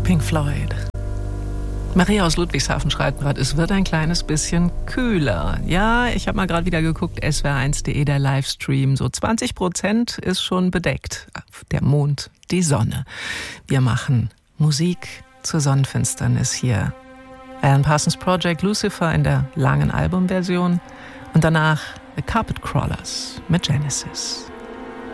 Pink Floyd. Maria aus Ludwigshafen schreibt gerade, es wird ein kleines bisschen kühler. Ja, ich habe mal gerade wieder geguckt, swr1.de, der Livestream. So 20% ist schon bedeckt. Der Mond, die Sonne. Wir machen Musik zur Sonnenfinsternis hier. Alan Parsons Project, Lucifer in der langen Albumversion und danach The Carpet Crawlers mit Genesis.